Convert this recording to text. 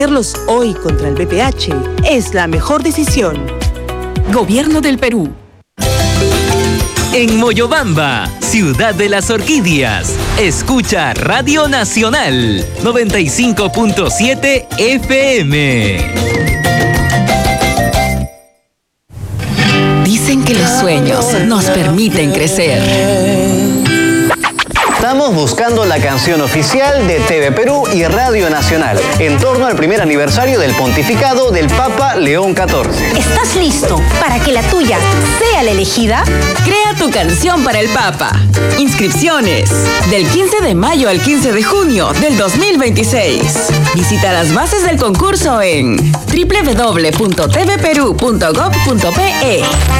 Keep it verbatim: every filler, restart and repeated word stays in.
Hacerlos hoy contra el V P H es la mejor decisión. Gobierno del Perú. En Moyobamba, ciudad de las orquídeas, escucha Radio Nacional noventa y cinco punto siete F M. Dicen que los sueños nos permiten crecer. Estamos buscando la canción oficial de T V Perú y Radio Nacional en torno al primer aniversario del pontificado del Papa León catorce. ¿Estás listo para que la tuya sea la elegida? Crea tu canción para el Papa. Inscripciones del quince de mayo al quince de junio del dos mil veintiséis. Visita las bases del concurso en doble u doble u doble u punto t v perú punto gov punto p e.